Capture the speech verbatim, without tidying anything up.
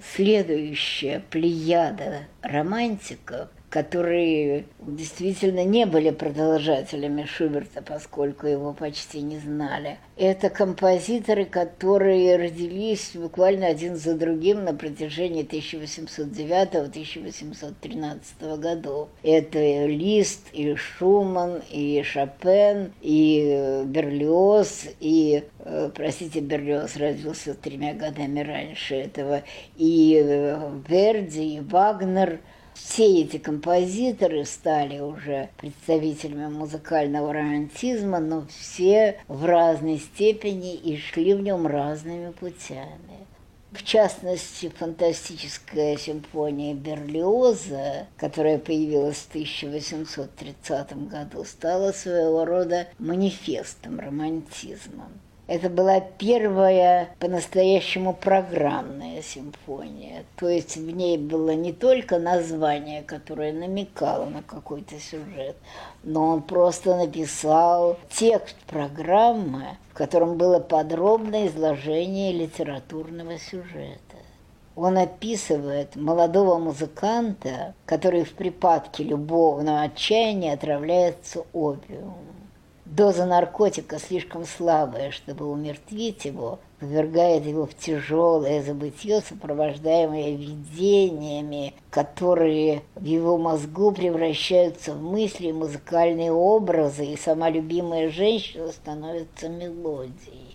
следующая плеяда романтиков, которые действительно не были продолжателями Шуберта, поскольку его почти не знали. Это композиторы, которые родились буквально один за другим на протяжении тысяча восемьсот девятого — тысяча восемьсот тринадцатого годов. Это Лист, и Шуман, и Шопен, и Берлиоз, и, простите, Берлиоз родился тремя годами раньше этого, и Верди, и Вагнер. Все эти композиторы стали уже представителями музыкального романтизма, но все в разной степени и шли в нем разными путями. В частности, фантастическая симфония Берлиоза, которая появилась в тысяча восемьсот тридцатом году, стала своего рода манифестом романтизма. Это была первая по-настоящему программная симфония. То есть в ней было не только название, которое намекало на какой-то сюжет, но он просто написал текст программы, в котором было подробное изложение литературного сюжета. Он описывает молодого музыканта, который в припадке любовного отчаяния отравляется опиумом. Доза наркотика слишком слабая, чтобы умертвить его, повергает его в тяжелое забытье, сопровождаемое видениями, которые в его мозгу превращаются в мысли, музыкальные образы, и сама любимая женщина становится мелодией.